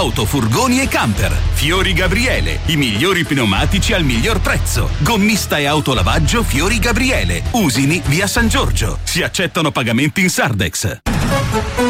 auto, furgoni e camper. Fiori Gabriele, i migliori pneumatici al miglior prezzo. Gommista e autolavaggio Fiori Gabriele. Usini, via San Giorgio. Si accettano pagamenti in Sardex.